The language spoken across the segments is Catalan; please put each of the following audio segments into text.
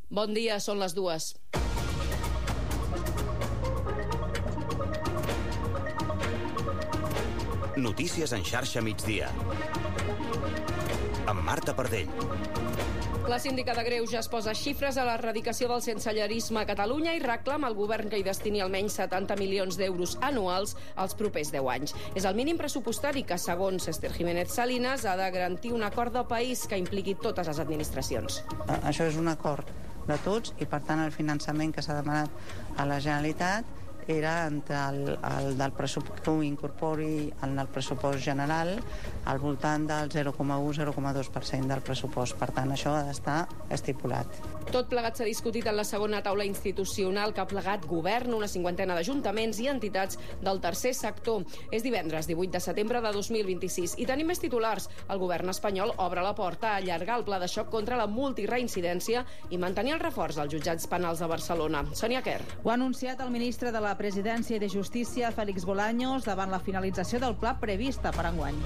Bon dia, són les 2. Notícies en xarxa migdia. Amb Marta Pardell. La síndica de Greuges posa xifres a l'erradicació del sensellarisme a Catalunya i reclama al govern que hi destini almenys 70 milions d'euros anuals als propers 10 anys. És el mínim pressupostari que, segons Esther Jiménez Salinas, ha de garantir un acord de país que impliqui totes les administracions. Això és un acord de tots i, per tant, el finançament que s'ha demanat a la Generalitat era entre el del pressupost que ho incorpori en el pressupost general al voltant del 0,1-0,2% del pressupost. Per tant, això ha d'estar estipulat. Tot plegat s'ha discutit en la segona taula institucional que ha plegat govern, una cinquantena d'ajuntaments i entitats del tercer sector. És divendres 18 de setembre de 2026 i tenim més titulars. El govern espanyol obre la porta a allargar el pla de xoc contra la multireincidència i mantenir el reforç als jutjats penals de Barcelona. Sònia Quer. Ho ha anunciat el ministre de la Presidència i de Justícia, Félix Bolaños, davant la finalització del pla prevista per enguany.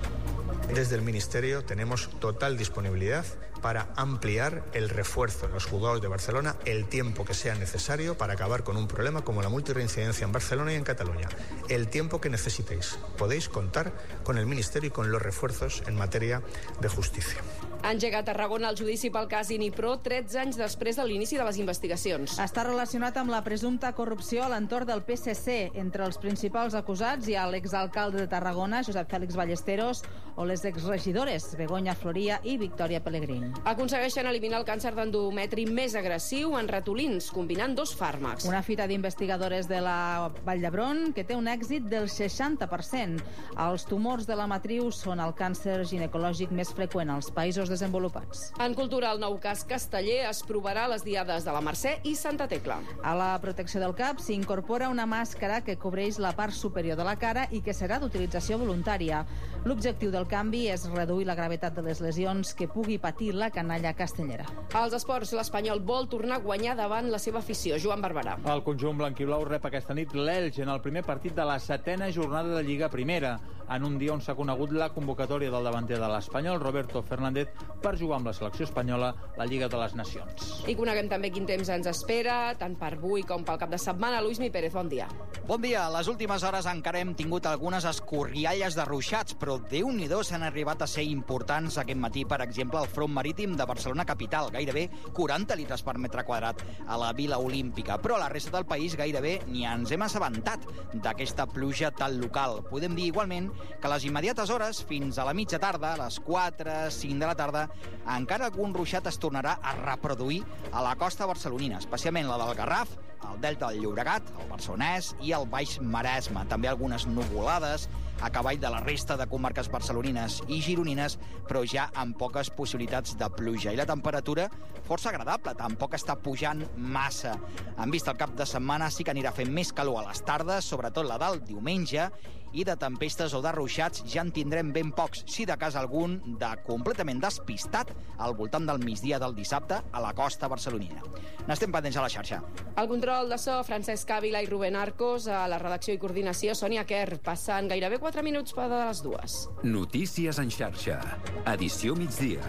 Desde el Ministerio tenemos total disponibilidad para ampliar el refuerzo en los juzgados de Barcelona el tiempo que sea necesario para acabar con un problema como la multirreincidencia en Barcelona y en Cataluña. El tiempo que necesitéis. Podéis contar con el Ministerio y con los refuerzos en materia de justicia. Ha engegat a Tarragona el judici pel cas Inipro 13 anys després de l'inici de les investigacions. Està relacionat amb la presumpta corrupció a l'entorn del PSC. Entre els principals acusats hi ha l'exalcalde de Tarragona, Josep Fèlix Ballesteros, o les exregidores Begoña Floria i Victòria Pellegrín. Aconsegueixen eliminar el càncer d'endometri més agressiu en ratolins, combinant 2 fàrmacs. Una fita d'investigadores de la Vall d'Hebron que té un èxit del 60%. Els tumors de la matriu són el càncer ginecològic més freqüent als països desenvolupats. En cultura, el nou cas casteller es provarà a les diades de la Mercè i Santa Tecla. A la protecció del cap s'incorpora una màscara que cobreix la part superior de la cara i que serà d'utilització voluntària. L'objectiu del canvi és reduir la gravetat de les lesions que pugui patir la canalla castellera. Als esports, l'Espanyol vol tornar a guanyar davant la seva afició. Joan Barberà. El conjunt blanquiblau rep aquesta nit l'Elx en el primer partit de la 7ª jornada de Lliga Primera, en un dia on s'ha conegut la convocatòria del davanter de l'Espanyol, Roberto Fernández, per jugar amb la selecció espanyola la Lliga de les Nacions. I coneguem també quin temps ens espera, tant per avui com pel cap de setmana. Luismi Pérez, bon dia. Bon dia. A les últimes hores encara hem tingut algunes escorrialles de ruixats, però Déu-n'hi-do s'han arribat a ser importants aquest matí. Per exemple, el front marítim de Barcelona capital, gairebé 40 litres per metre quadrat a la Vila Olímpica. Però a la resta del país gairebé ni ens hem assabentat d'aquesta pluja tan local. Podem dir igualment que a les immediates hores, fins a la mitja tarda, a les 4, 5 de la tarda, encara algun ruixat es tornarà a reproduir a la costa barcelonina, especialment la del Garraf, el Delta del Llobregat, el Barcelonès i el Baix Maresme. També algunes nuvolades a cavall de la resta de comarques barcelonines i gironines, però ja amb poques possibilitats de pluja. I la temperatura força agradable, tampoc està pujant massa. En vista el cap de setmana sí que anirà fent més calor a les tardes, sobretot la del diumenge, i de tempestes o de ruixats ja en tindrem ben pocs, si de cas algun de completament despistat al voltant del migdia del dissabte a la costa barcelonina. N'estem pendents a la xarxa. Al control de so, Francesc Ávila i Rubén Arcos, a la redacció i coordinació, Sònia Quer, passant gairebé 4 minuts per de les 2. Notícies en xarxa. Edició migdia.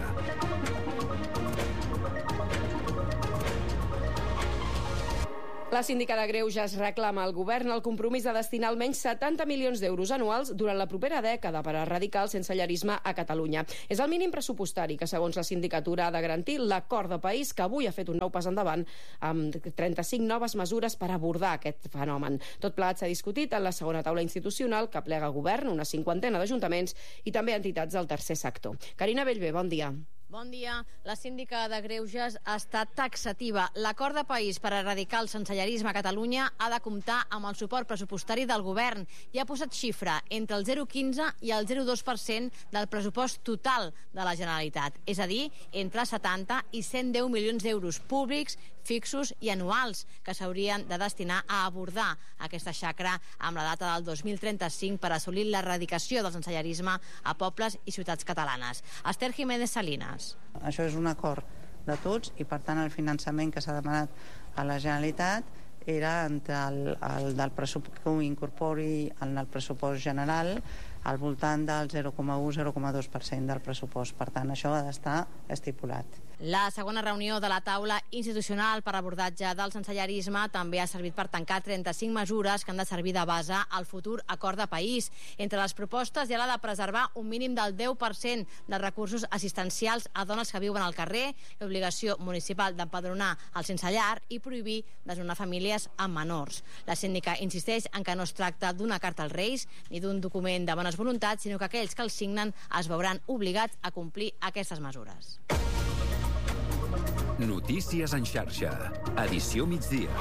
La síndica de Greuges reclama al govern el compromís de destinar almenys 70 milions d'euros anuals durant la propera dècada per erradicar el sensellarisme a Catalunya. És el mínim pressupostari que, segons la sindicatura, ha de garantir l'acord de país que avui ha fet un nou pas endavant amb 35 noves mesures per abordar aquest fenomen. Tot plegat s'ha discutit en la segona taula institucional que plega el govern, una cinquantena d'ajuntaments i també entitats del tercer sector. Carina Bellver, bon dia. Bon dia. La síndica de Greuges ha estat taxativa. L'acord de país per erradicar el sensellarisme a Catalunya ha de comptar amb el suport pressupostari del govern i ha posat xifra entre el 0,15 i el 0,2% del pressupost total de la Generalitat, és a dir, entre 70 i 110 milions d'euros públics, fixos i anuals que s'haurien de destinar a abordar aquesta xacra amb la data del 2035 per assolir l'erradicació del sensellarisme a pobles i ciutats catalanes. Esther Jiménez Salinas. Això és un acord de tots i, per tant, el finançament que s'ha demanat a la Generalitat era entre el del pressupost que ho incorpori en el pressupost general al voltant del 0,1-0,2% del pressupost. Per tant, això ha d'estar estipulat. La segona reunió de la taula institucional per l'abordatge del sensellarisme també ha servit per tancar 35 mesures que han de servir de base al futur acord de país. Entre les propostes hi ha la de preservar un mínim del 10% de recursos assistencials a dones que viuen al carrer, l'obligació municipal d'empadronar el sense llar i prohibir desnonar famílies amb menors. La síndica insisteix en que no es tracta d'una carta als Reis ni d'un document de bones voluntats, sinó que aquells que el signen es veuran obligats a complir aquestes mesures. Notícies en xarxa. Edició migdia.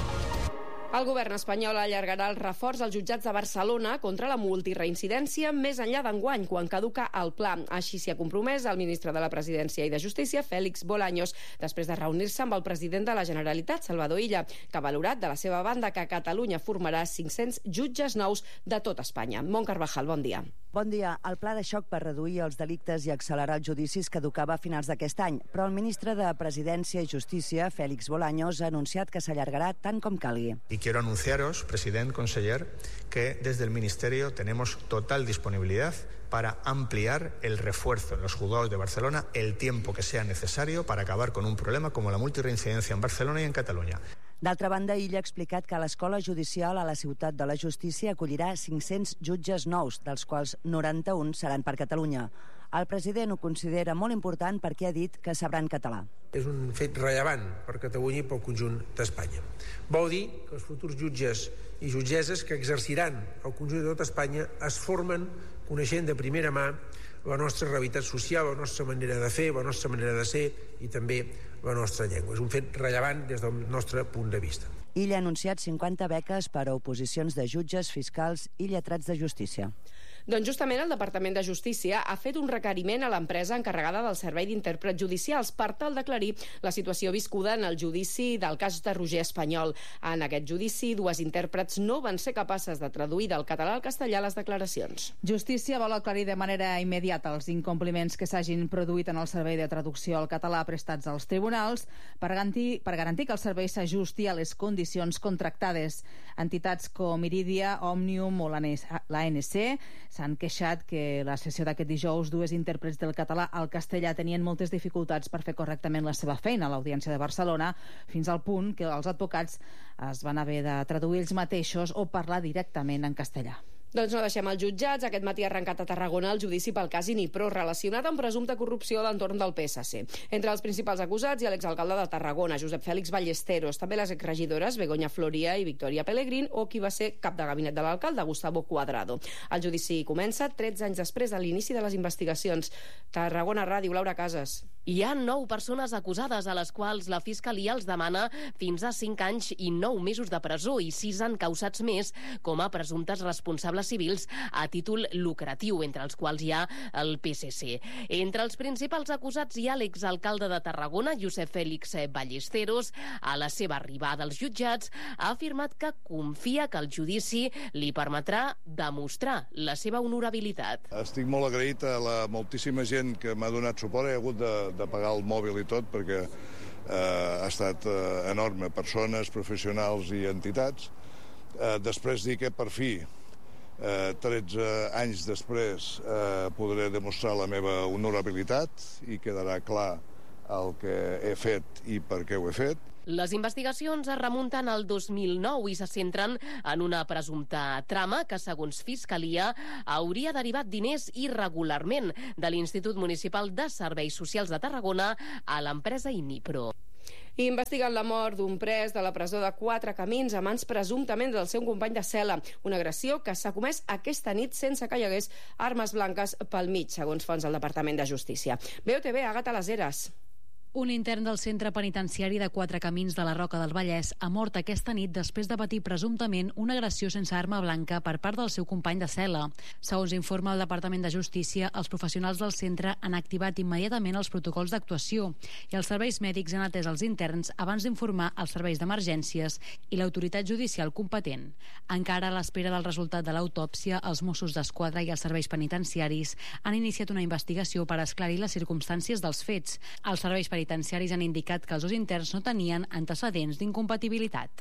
El govern espanyol allargarà el reforç als jutjats de Barcelona contra la multireincidència més enllà d'enguany, quan caduca el pla. Així s'hi ha compromès el ministre de la Presidència i de Justícia, Félix Bolaños, després de reunir-se amb el president de la Generalitat, Salvador Illa, que ha valorat de la seva banda que Catalunya formarà 500 jutges nous de tot Espanya. Mont Carvajal, bon dia. Bon dia. El pla de xoc per reduir els delictes i accelerar els judicis caducava a finals d'aquest any, però el ministre de Presidència i Justícia, Félix Bolaños, ha anunciat que s'allargarà tant com calgui. Y quiero anunciaros, president, conseller, que desde el Ministerio tenemos total disponibilidad para ampliar el refuerzo en los juzgados de Barcelona el tiempo que sea necesario para acabar con un problema como la multirreincidencia en Barcelona y en Catalunya. D'altra banda, Illa ha explicat que l'Escola Judicial a la Ciutat de la Justícia acollirà 500 jutges nous, dels quals 91 seran per Catalunya. El president ho considera molt important perquè ha dit que sabran català. És un fet rellevant per Catalunya i pel conjunt d'Espanya. Vol dir que els futurs jutges i jutgesses que exerciran el conjunt de tot Espanya es formen coneixent de primera mà la nostra realitat social, la nostra manera de fer, la nostra manera de ser i també la nostra llengua. És un fet rellevant des del nostre punt de vista. Illa ha anunciat 50 beques per a oposicions de jutges, fiscals i lletrats de justícia. Doncs justament el Departament de Justícia ha fet un requeriment a l'empresa encarregada del servei d'intèrprets judicials per tal d'aclarir la situació viscuda en el judici del cas de Roger Espanyol. En aquest judici, dues intèrprets no van ser capaces de traduir del català al castellà les declaracions. Justícia vol aclarir de manera immediata els incompliments que s'hagin produït en el servei de traducció al català prestats als tribunals per garantir que el servei s'ajusti a les condicions contractades. Entitats com Iridia, Òmnium o l'ANC s'han queixat que la sessió d'aquest dijous dues intèrprets del català al castellà tenien moltes dificultats per fer correctament la seva feina a l'Audiència de Barcelona, fins al punt que els advocats es van haver de traduir ells mateixos o parlar directament en castellà. Doncs no deixem els jutjats. Aquest matí ha arrencat a Tarragona el judici pel cas Inipro relacionat amb presumpta corrupció a l'entorn del PSC. Entre els principals acusats hi ha l'exalcalde de Tarragona, Josep Fèlix Ballesteros, també les exregidores Begoña Floria i Victoria Pellegrín o qui va ser cap de gabinet de l'alcalde, Gustavo Cuadrado. El judici comença 13 anys després de l'inici de les investigacions. Tarragona Ràdio, Laura Casas. Hi ha 9 persones acusades, a les quals la Fiscalia els demana fins a 5 anys i 9 mesos de presó i 6 encausats més com a presumptes responsables civils a títol lucratiu, entre els quals hi ha el PSC. Entre els principals acusats hi ha l'exalcalde de Tarragona, Josep Fèlix Ballesteros. A la seva arribada als jutjats ha afirmat que confia que el judici li permetrà demostrar la seva honorabilitat. Estic molt agraït a la moltíssima gent que m'ha donat suport. He hagut de pagar el mòbil i tot perquè ha estat enorme, persones, professionals i entitats. Després dir que per fi 13 anys després podré demostrar la meva honorabilitat i quedarà clar el que he fet i per què ho he fet. Les investigacions es remunten al 2009 i se centren en una presumpta trama que, segons Fiscalia, hauria derivat diners irregularment de l'Institut Municipal de Serveis Socials de Tarragona a l'empresa Inipro. I investiguen la mort d'un pres de la presó de Quatre Camins a mans presumptament del seu company de cel·la. Una agressió que s'ha comès aquesta nit sense que hi hagués armes blanques pel mig, segons fonts del Departament de Justícia. BOTV, Àgata Les Heres. Un intern del centre penitenciari de Quatre Camins de la Roca del Vallès ha mort aquesta nit després de patir presumptament una agressió sense arma blanca per part del seu company de cel·la. Segons informa el Departament de Justícia, els professionals del centre han activat immediatament els protocols d'actuació i els serveis mèdics han atès els interns abans d'informar els serveis d'emergències i l'autoritat judicial competent. Encara a l'espera del resultat de l'autòpsia, els Mossos d'Esquadra i els serveis penitenciaris han iniciat una investigació per esclarir les circumstàncies dels fets. Els serveis penitenciaris han indicat que els dos interns no tenien antecedents d'incompatibilitat.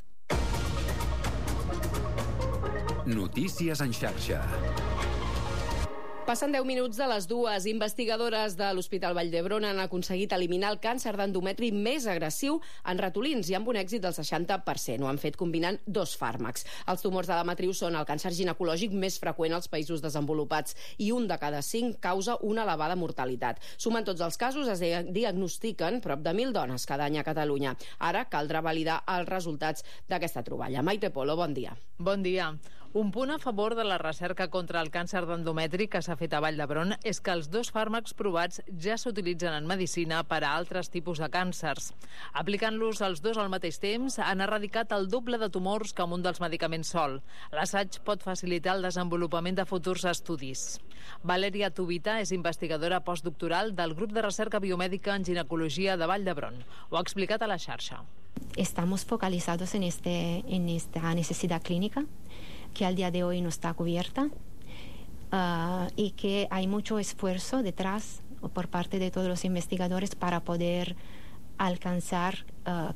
Notícies en xarxa. Passen 10 minuts de les 2. Investigadores de l'Hospital Vall d'Hebron han aconseguit eliminar el càncer d'endometri més agressiu en ratolins i amb un èxit del 60%. Ho han fet combinant 2 fàrmacs. Els tumors de la matriu són el càncer ginecològic més freqüent als països desenvolupats i 1 de cada 5 causa una elevada mortalitat. Sumant tots els casos, es diagnostiquen prop de 1.000 dones cada any a Catalunya. Ara caldrà validar els resultats d'aquesta troballa. Maite Polo, bon dia. Bon dia. Un punt a favor de la recerca contra el càncer d'endometri que s'ha fet a Vall d'Hebron és que els 2 fàrmacs provats ja s'utilitzen en medicina per a altres tipus de càncers. Aplicant-los els 2 al mateix temps, han erradicat el doble de tumors que amb un dels medicaments sol. L'assaig pot facilitar el desenvolupament de futurs estudis. Valeria Tubita és investigadora postdoctoral del grup de recerca biomèdica en ginecologia de Vall d'Hebron. Ho ha explicat a la xarxa. Estamos focalizados en esta necesidad clínica que al día de hoy no está cubierta y que hay mucho esfuerzo detrás por parte de todos los investigadores para poder alcanzar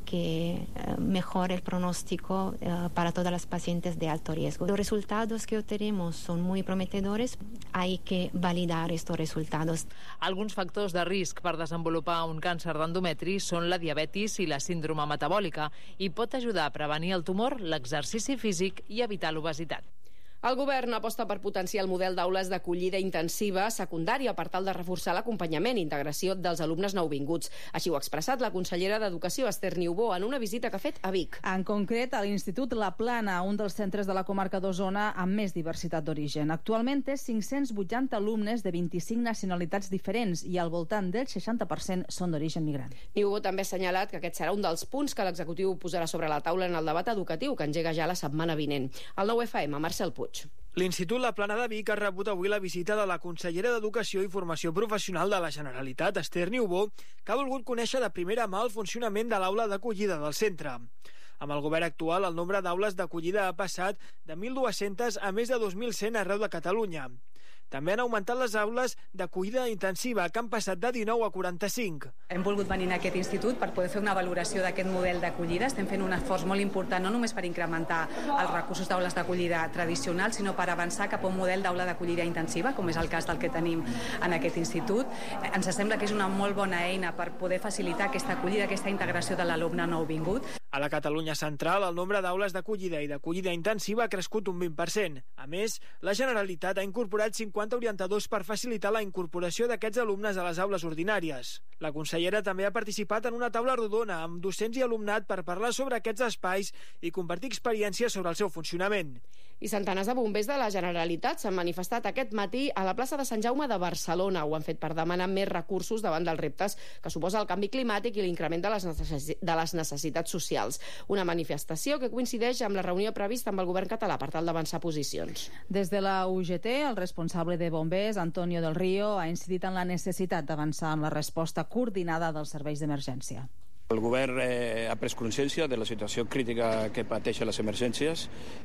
que mejore el pronóstico para todas las pacientes de alto riesgo. Los resultados que obtenemos son muy prometedores, hay que validar estos resultados. Alguns factors de risc per desenvolupar un càncer d'endometri són la diabetis i la síndrome metabòlica i pot ajudar a prevenir el tumor, l'exercici físic i evitar l'obesitat. El govern aposta per potenciar el model d'aules d'acollida intensiva secundària per tal de reforçar l'acompanyament i integració dels alumnes nouvinguts. Així ho ha expressat la consellera d'Educació, Esther Niubó, en una visita que ha fet a Vic. En concret, a l'Institut La Plana, un dels centres de la comarca d'Osona amb més diversitat d'origen. Actualment té 580 alumnes de 25 nacionalitats diferents i al voltant del 60% són d'origen migrant. Niubó també ha assenyalat que aquest serà un dels punts que l'executiu posarà sobre la taula en el debat educatiu que engega ja la setmana vinent. El 9FM, Marcel Puig. L'Institut La Plana de Vic ha rebut avui la visita de la consellera d'Educació i Formació Professional de la Generalitat, Esther Niubó, que ha volgut conèixer de primera mà el funcionament de l'aula d'acollida del centre. Amb el govern actual, el nombre d'aules d'acollida ha passat de 1.200 a més de 2.100 arreu de Catalunya. També han augmentat les aules d'acollida intensiva, que han passat de 19 a 45. Hem volgut venir a aquest institut per poder fer una valoració d'aquest model d'acollida. Estem fent un esforç molt important, no només per incrementar els recursos d'aules d'acollida tradicionals, sinó per avançar cap a un model d'aula d'acollida intensiva, com és el cas del que tenim en aquest institut. Ens sembla que és una molt bona eina per poder facilitar aquesta acollida, aquesta integració de l'alumne nouvingut. A la Catalunya central, el nombre d'aules d'acollida i d'acollida intensiva ha crescut un 20%. A més, la Generalitat ha incorporat 50 orientadors per facilitar la incorporació d'aquests alumnes a les aules ordinàries. La consellera també ha participat en una taula rodona amb docents i alumnat per parlar sobre aquests espais i compartir experiències sobre el seu funcionament. I centenars de bombers de la Generalitat s'han manifestat aquest matí a la plaça de Sant Jaume de Barcelona. Ho han fet per demanar més recursos davant dels reptes que suposa el canvi climàtic i l'increment de les necessitats socials. Una manifestació que coincideix amb la reunió prevista amb el govern català per tal d'avançar posicions. Des de la UGT, el responsable de bombers, Antonio del Río, ha incidit en la necessitat d'avançar en la resposta coordinada dels serveis d'emergència. El govern ha pres consciència de la situació crítica que pateixen les emergències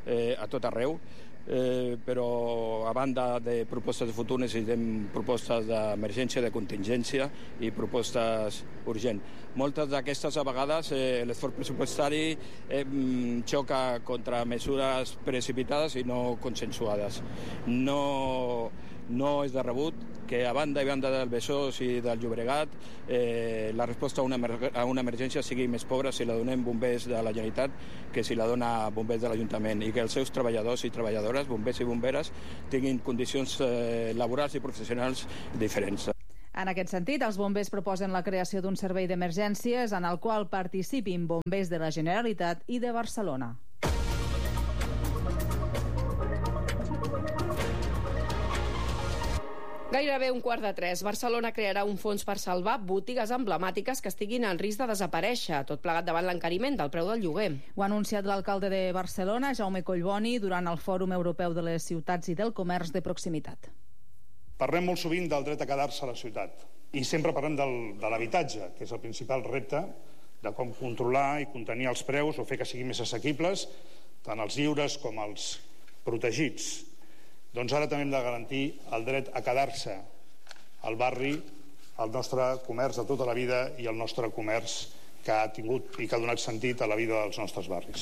a tot arreu, però a banda de propostes de futur necessitem propostes d'emergència, de contingència i propostes urgents. Moltes d'aquestes a vegades l'esforç pressupostari xoca contra mesures precipitades i no consensuades. No és de rebut que a banda i banda del Besòs i del Llobregat la resposta a una emergència sigui més pobra si la donem bombers de la Generalitat que si la dona bombers de l'Ajuntament i que els seus treballadors i treballadores, bombers i bomberes, tinguin condicions laborals i professionals diferents. En aquest sentit, els bombers proposen la creació d'un servei d'emergències en el qual participin bombers de la Generalitat i de Barcelona. Gairebé 2:15. Barcelona crearà un fons per salvar botigues emblemàtiques que estiguin en risc de desaparèixer, tot plegat davant l'encariment del preu del lloguer. Ho ha anunciat l'alcalde de Barcelona, Jaume Collboni, durant el Fòrum Europeu de les Ciutats i del Comerç de Proximitat. Parlem molt sovint del dret a quedar-se a la ciutat i sempre parlem de l'habitatge, que és el principal repte de com controlar i contenir els preus o fer que siguin més assequibles, tant els lliures com els protegits. Doncs ara també hem de garantir el dret a quedar-se al barri, al nostre comerç de tota la vida i el nostre comerç que ha tingut i que ha donat sentit a la vida dels nostres barris.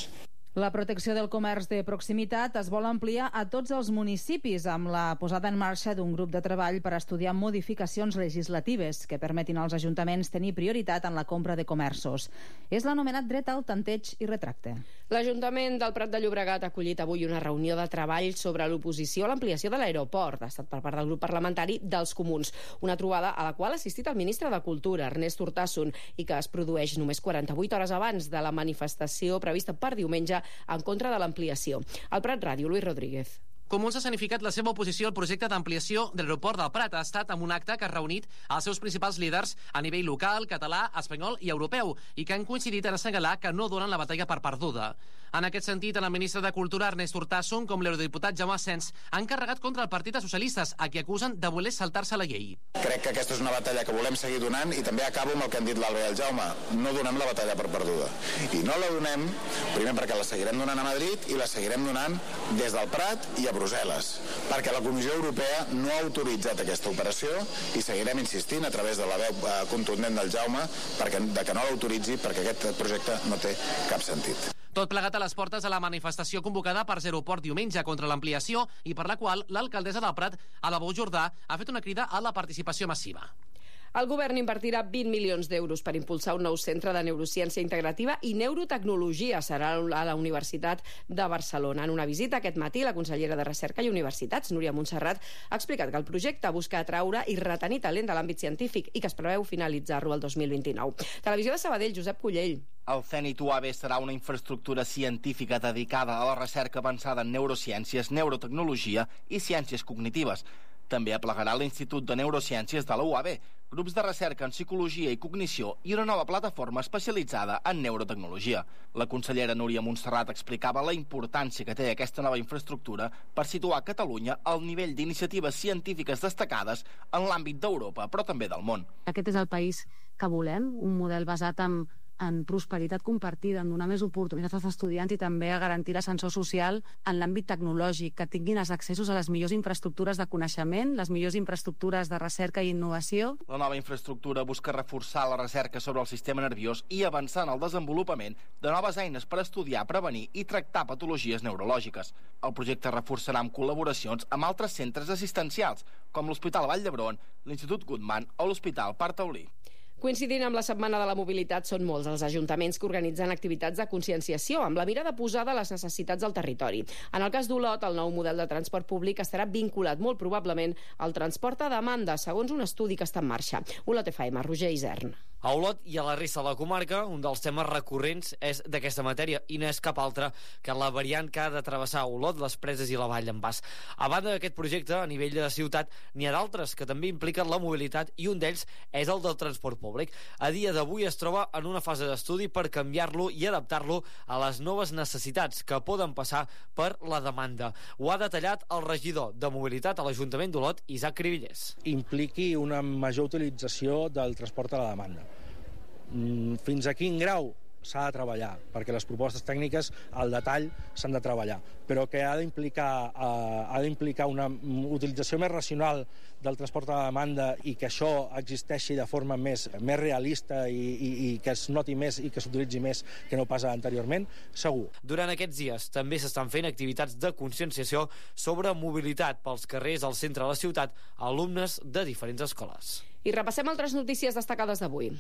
La protecció del comerç de proximitat es vol ampliar a tots els municipis amb la posada en marxa d'un grup de treball per estudiar modificacions legislatives que permetin als ajuntaments tenir prioritat en la compra de comerços. És l'anomenat dret al tanteig i retracte. L'Ajuntament del Prat de Llobregat ha acollit avui una reunió de treball sobre l'oposició a l'ampliació de l'aeroport. Ha estat per part del grup parlamentari dels Comuns. Una trobada a la qual ha assistit el ministre de Cultura, Ernest Urtasun, i que es produeix només 48 hores abans de la manifestació prevista per diumenge en contra de l'ampliació. Al Prat Ràdio, Luis Rodríguez. Comuns ha escenificat la seva oposició al projecte d'ampliació de l'aeroport del Prat. Ha estat amb un acte que ha reunit els seus principals líders a nivell local, català, espanyol i europeu, i que han coincidit en assenyalar que no donen la batalla per perduda. En aquest sentit, tant el ministre de Cultura, Ernest Urtasun, com l'eurodiputat Jaume Asens han carregat contra el Partit dels Socialistes, a qui acusen de voler saltar-se la llei. Crec que aquesta és una batalla que volem seguir donant i també acabo amb el que han dit l'Alba i el Jaume. No donem la batalla per perduda. I no la donem, primer perquè la seguirem donant a Madrid i la seguirem donant des del Prat i a Brussel·les, perquè la Comissió Europea no ha autoritzat aquesta operació i seguirem insistint a través de la veu contundent del Jaume que no l'autoritzi, perquè aquest projecte no té cap sentit. Tot plegat a les portes de la manifestació convocada per Zeroport diumenge contra l'ampliació i per la qual l'alcaldessa del Prat, Alabou Jordà, ha fet una crida a la participació massiva. El govern invertirà 20 milions d'euros per impulsar un nou centre de neurociència integrativa i neurotecnologia. Serà a la Universitat de Barcelona. En una visita aquest matí, la consellera de Recerca i Universitats, Núria Montserrat, ha explicat que el projecte busca atraure i retenir talent de l'àmbit científic i que es preveu finalitzar-lo el 2029. Televisió de Sabadell, Josep Collell. El CENIT UAB serà una infraestructura científica dedicada a la recerca avançada en neurociències, neurotecnologia i ciències cognitives. També aplegarà l'Institut de Neurociències de la UAB, grups de recerca en psicologia i cognició i una nova plataforma especialitzada en neurotecnologia. La consellera Núria Montserrat explicava la importància que té aquesta nova infraestructura per situar Catalunya al nivell d'iniciatives científiques destacades en l'àmbit d'Europa, però també del món. Aquest és el país que volem, un model basat en prosperitat compartida, en donar més oportunitats als estudiants i també a garantir l'ascensor social en l'àmbit tecnològic, que tinguin els accessos a les millors infraestructures de coneixement, les millors infraestructures de recerca i innovació. La nova infraestructura busca reforçar la recerca sobre el sistema nerviós i avançar en el desenvolupament de noves eines per estudiar, prevenir i tractar patologies neurològiques. El projecte reforçarà amb col·laboracions amb altres centres assistencials, com l'Hospital Vall d'Hebron, l'Institut Guttmann o l'Hospital Parc Taulí. Coincidint amb la Setmana de la Mobilitat, són molts els ajuntaments que organitzen activitats de conscienciació amb la mirada posada a les necessitats del territori. En el cas d'Olot, el nou model de transport públic estarà vinculat molt probablement al transport a demanda, segons un estudi que està en marxa. Olot FM, Roger Isern. A Olot i a la resta de la comarca, un dels temes recurrents és d'aquesta matèria i no és cap altre que la variant que ha de travessar Olot, les Preses i la Vall d'en Bas. A banda d'aquest projecte, a nivell de ciutat, n'hi ha d'altres que també impliquen la mobilitat i un d'ells és el del transport públic. A dia d'avui es troba en una fase d'estudi per canviar-lo i adaptar-lo a les noves necessitats que poden passar per la demanda. Ho ha detallat el regidor de mobilitat a l'Ajuntament d'Olot, Isaac Cribillers. Impliqui una major utilització del transport a la demanda. Fins a quin grau s'ha de treballar, perquè les propostes tècniques al detall s'han de treballar, però que ha d'implicar una utilització més racional del transport a la demanda i que això existeixi de forma més realista i que es noti més i que s'utilitzi més que no pas anteriorment, segur. Durant aquests dies també s'estan fent activitats de conscienciació sobre mobilitat pels carrers al centre de la ciutat a alumnes de diferents escoles. I repassem altres notícies destacades d'avui.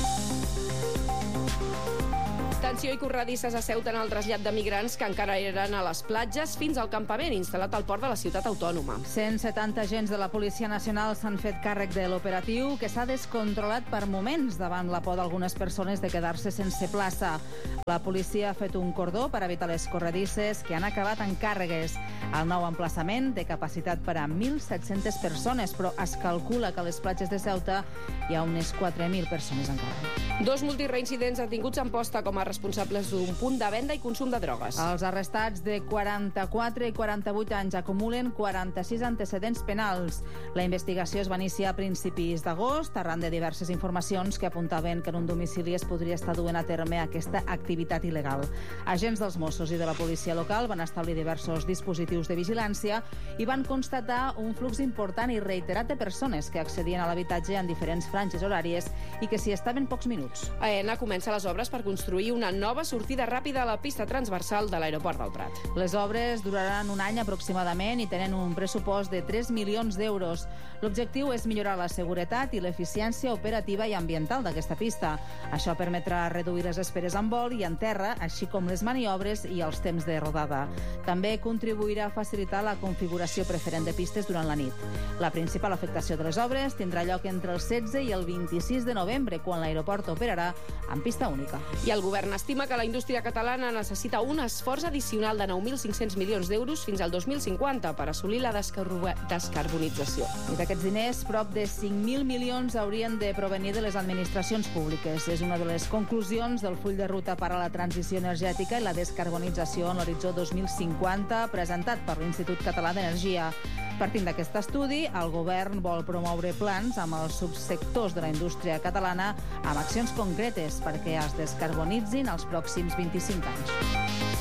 Tensió i corredisses a Ceuta en el trasllat de migrants que encara eren a les platges fins al campament instal·lat al port de la ciutat autònoma. 170 agents de la Policia Nacional s'han fet càrrec de l'operatiu, que s'ha descontrolat per moments davant la por d'algunes persones de quedar-se sense plaça. La policia ha fet un cordó per evitar les corredisses que han acabat en càrregues. El nou emplaçament té capacitat per a 1.700 persones, però es calcula que a les platges de Ceuta hi ha unes 4.000 persones encara. 2 multireincidents detinguts en posta com a responsables d'un punt de venda i consum de drogues. Els arrestats de 44 i 48 anys acumulen 46 antecedents penals. La investigació es va iniciar a principis d'agost, arran de diverses informacions que apuntaven que en un domicili es podria estar duent a terme aquesta activitat il·legal. Agents dels Mossos i de la policia local van establir diversos dispositius de vigilància i van constatar un flux important i reiterat de persones que accedien a l'habitatge en diferents franges horàries i que s'hi estaven pocs minuts. minuts. AENA comença les obres per construir una nova sortida ràpida a la pista transversal de l'aeroport del Prat. Les obres duraran un any aproximadament i tenen un pressupost de 3 milions d'euros. L'objectiu és millorar la seguretat i l'eficiència operativa i ambiental d'aquesta pista. Això permetrà reduir les esperes en vol i en terra, així com les maniobres i els temps de rodada. També contribuirà a facilitar la configuració preferent de pistes durant la nit. La principal afectació de les obres tindrà lloc entre el 16 i el 26 de novembre, quan l'aeroport operarà en pista única. I el govern estima que la indústria catalana necessita un esforç addicional de 9.500 milions d'euros fins al 2050 per assolir la descarbonització. I d'aquests diners, prop de 5.000 milions haurien de provenir de les administracions públiques. És una de les conclusions del full de ruta per a la transició energètica i la descarbonització en l'horitzó 2050 presentat per l'Institut Català d'Energia. Partint d'aquest estudi, el govern vol promoure plans amb els subsectors de la indústria catalana amb accions concretes perquè es descarbonitzin els pròxims 25 anys.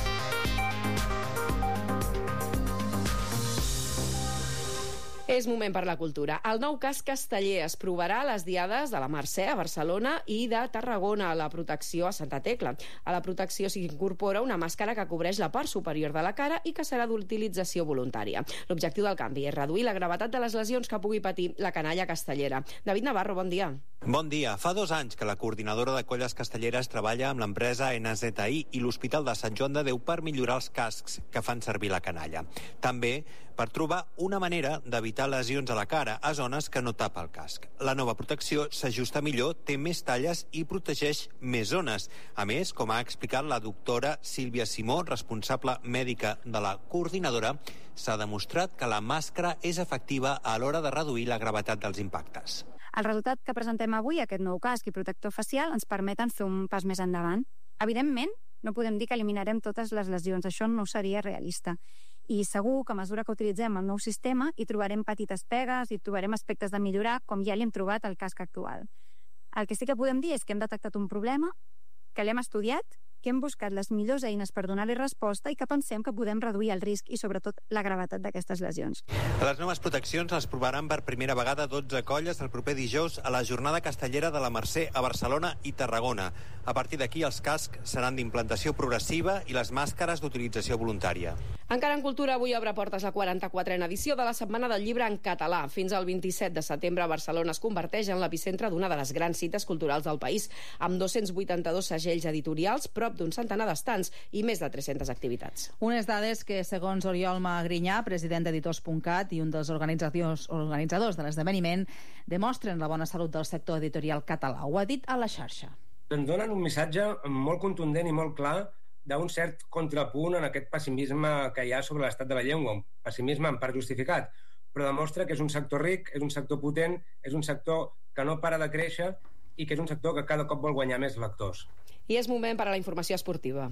És moment per la cultura. El nou casc casteller es provarà a les diades de la Mercè a Barcelona i de Tarragona a la protecció a Santa Tecla. A la protecció s'hi incorpora una màscara que cobreix la part superior de la cara i que serà d'utilització voluntària. L'objectiu del canvi és reduir la gravetat de les lesions que pugui patir la canalla castellera. David Navarro, bon dia. Bon dia. Fa 2 anys que la coordinadora de colles castelleres treballa amb l'empresa NZI i l'Hospital de Sant Joan de Déu per millorar els cascs que fan servir la canalla. També per trobar una manera d'evitar lesions a la cara a zones que no tapa el casc. La nova protecció s'ajusta millor, té més talles i protegeix més zones. A més, com ha explicat la doctora Sílvia Simó, responsable mèdica de la coordinadora, s'ha demostrat que la màscara és efectiva a l'hora de reduir la gravetat dels impactes. El resultat que presentem avui, aquest nou casc i protector facial, ens permeten fer un pas més endavant. Evidentment, no podem dir que eliminarem totes les lesions, això no seria realista. I segur que a mesura que utilitzem el nou sistema hi trobarem petites pegues, hi trobarem aspectes de millorar, com ja li hem trobat al casc actual. El que sí que podem dir és que hem detectat un problema, que l'hem estudiat, que hem buscat les millors eines per donar-li resposta i que pensem que podem reduir el risc i, sobretot, la gravetat d'aquestes lesions. Les noves proteccions les provaran per primera vegada 12 colles el proper dijous a la jornada castellera de la Mercè a Barcelona i Tarragona. A partir d'aquí, els cascs seran d'implantació progressiva i les màscares d'utilització voluntària. Encara en cultura, avui obre portes la 44a edició de la Setmana del Llibre en català. Fins al 27 de setembre, Barcelona es converteix en l'epicentre d'una de les grans cites culturals del país, amb 282 segells editorials, prop d'un centenar d'estants i més de 300 activitats. Unes dades que, segons Oriol Magrinyà, president d'Editors.cat i un dels organitzadors de l'esdeveniment, demostren la bona salut del sector editorial català. Ho ha dit a la xarxa. Ens donen un missatge molt contundent i molt clar d'un cert contrapunt en aquest pessimisme que hi ha sobre l'estat de la llengua, un pessimisme en part justificat, però demostra que és un sector ric, és un sector potent, és un sector que no para de créixer i que és un sector que cada cop vol guanyar més lectors. I és moment per a la informació esportiva,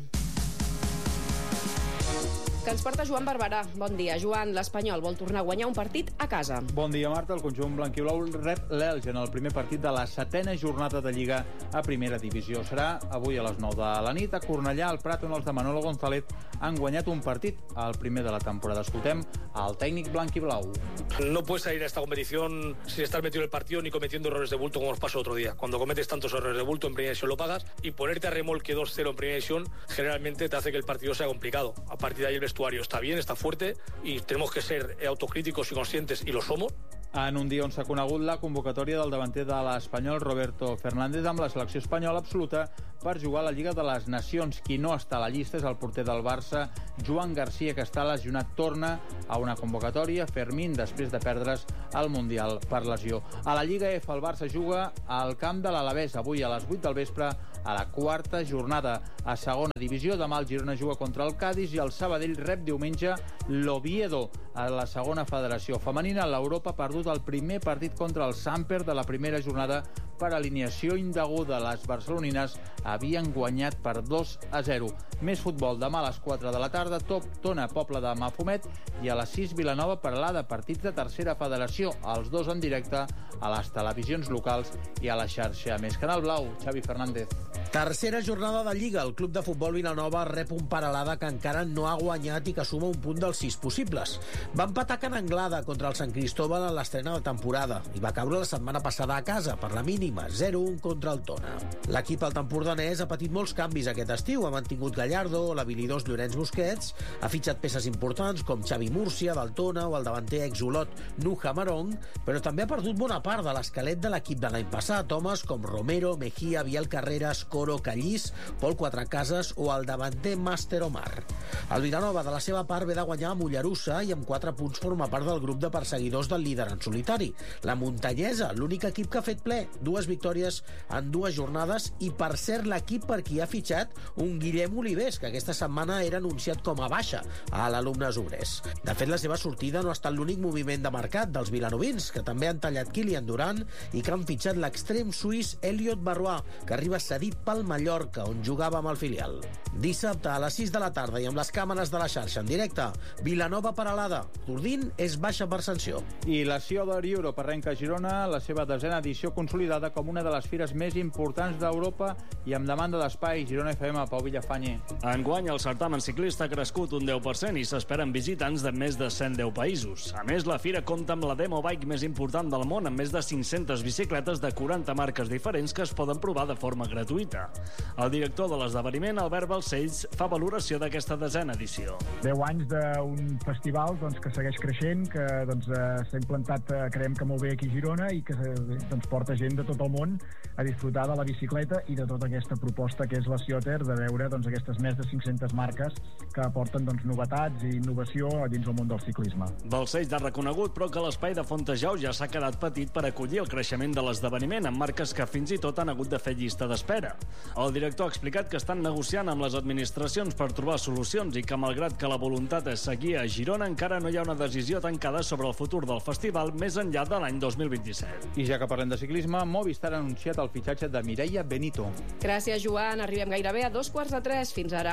que ens porta Joan Barberà. Bon dia, Joan. L'Espanyol vol tornar a guanyar un partit a casa. Bon dia, Marta. El conjunt blanquiblau rep l'Elx en el primer partit de la 7a jornada de Lliga a Primera Divisió. Serà avui a les 9 de la nit a Cornellà, al Prat, on els de Manolo González han guanyat un partit, el primer de la temporada. Escoltem al tècnic blanquiblau. No puedes salir a esta competición sin estar metido en el partido ni cometiendo errores de bulto como nos pasó otro día. Cuando cometes tantos errores de bulto en primera división lo pagas, y ponerte a remolque 2-0 en primera división generalmente te hace que el partido sea complicado. A partir de ahí el vestuario está bien, está fuerte y tenemos que ser autocríticos y conscientes, y lo somos. En un dia on s'ha conegut la convocatòria del davanter de l'Espanyol, Roberto Fernández, amb la selecció espanyola absoluta per jugar a la Lliga de les Nacions. Qui no està a la llista és el porter del Barça, Joan Garcia, que està lesionat. Torna a una convocatòria, Fermín, després de perdre's el Mundial per lesió. A la Lliga F, el Barça juga al camp de l'Alavés, avui a les 8 del vespre, a la 4a jornada. A segona divisió, demà el Girona juga contra el Cádiz i el Sabadell rep diumenge l'Oviedo. A la segona federació femenina, l'Europa ha perdut el primer partit contra el Samper de la primera jornada per alineació indeguda. Les barcelonines havien guanyat per 2-0. Més futbol demà a les 4 de la tarda, Tona, Poble de Mafumet, i a les 6 Vilanova, Peralada, partits de tercera federació, els dos en directe a les televisions locals i a la xarxa Més Canal Blau. Xavi Fernández. Tercera jornada de Lliga. El club de futbol Vilanova rep un Peralada que encara no ha guanyat i que suma un punt dels 6 possibles. Va empatar Can Anglada contra el Sant Cristóbal en l'estrena de temporada i va caure la setmana passada a casa per la mínima, 0-1 contra el Tona. L'equip al tempordanès ha patit molts canvis aquest estiu. Ha mantingut Gallardo, l'habilidós Llorenç Busquets, ha fitxat peces importants com Xavi Múrcia del Tona o el davanter exolot Nuja Marong, però també ha perdut bona part de l'esquelet de l'equip de l'any passat, homes com Romero, Mejía, Biel Carreras, Coro, Callís, Pol Quatrecases o el davanter Master Omar. El Vilanova, de la seva part, ve de guanyar a Mollerussa i amb 4 punts forma part del grup de perseguidors del líder en solitari. La Muntanyesa, l'únic equip que ha fet ple, 2 victòries en 2 jornades i, per cert, l'equip per qui ha fitxat un Guillem Olivés, que aquesta setmana era anunciat com a baixa a l'Alumnes Obrers. De fet, la seva sortida no ha estat l'únic moviment de mercat dels vilanovins, que també han tallat Kylian Durant i que han fitxat l'extrem suís Elliot Barrois, que arriba cedit pel Mallorca, on jugava amb el filial. Dissabte a les 6 de la tarda i amb les càmeres de la xarxa en directe, Vilanova Peralada. Tordín és baixa per sanció. I la Ciudad Europe arrenca a Girona la seva 10ª edició consolidada com una de les fires més importants d'Europa i amb demanda d'espai. Girona FM, Pau Villafañe. Enguany el certamen ciclista ha crescut un 10% i s'esperen visitants de més de 110 països. A més, la fira compta amb la demo bike més important del món, amb més de 500 bicicletes de 40 marques diferents que es poden provar de forma gratuïta. El director de l'esdeveniment, Albert Balcells, fa valoració d'aquesta 10ª edició. 10 anys d'un festival que segueix creixent, que s'ha implantat, creiem que molt bé aquí a Girona i que porta gent de tot el món a disfrutar de la bicicleta i de tota aquesta proposta que és la Cioter, de veure aquestes més de 500 marques que aporten novetats i innovació dins el món del ciclisme. Balcells ha reconegut, però, que l'espai de Fontejau ja s'ha quedat petit per acollir el creixement de l'esdeveniment, amb marques que fins i tot han hagut de fer llista d'espera. El director ha explicat que estan negociant amb les administracions per trobar solucions i que, malgrat que la voluntat és seguir a Girona, encara no hi ha una decisió tancada sobre el futur del festival més enllà de l'any 2027. I ja que parlem de ciclisme, Movistar ha anunciat el fitxatge de Mireia Benito. Gràcies, Joan. Arribem gairebé a 2:45. Fins ara.